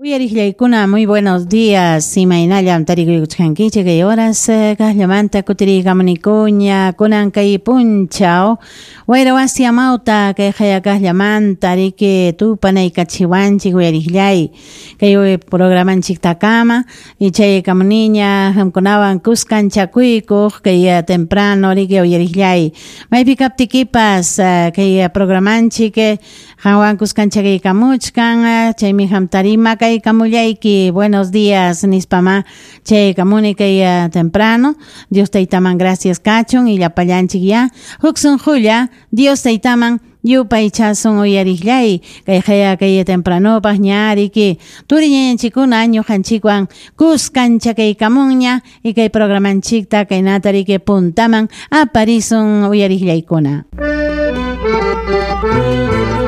Uyarihlaykuna, muy buenos días. Imaynallam tarikuchkankichik kay horas kaslamanta kutirikamunikuña kunan kay punchaw wayra wasi amawta kay haya kaslamanta tariki tupanaykachiwanchik uyarihlay kay programanchik takama y chay kamuniña hamkunawan kuskanchakuykuq kay temprano riki uyarihlay maypi kaptikipas kay programanchik hawan kuskanchakaykamuchkan chaymi hamtarima kay kamullayki buenos días nispama chay kamuni kay temprano Dios taytaman gracias kachun y llapallanchik ya huksun julla Dios taytaman yupay chasun uyarihlay kay haya kay temprano ñariki turiñanchikuna ñuqanchikwan kuskanchakaykamunña y kay programanchikta kay natariki puntaman aparisun uyarihlaykuna.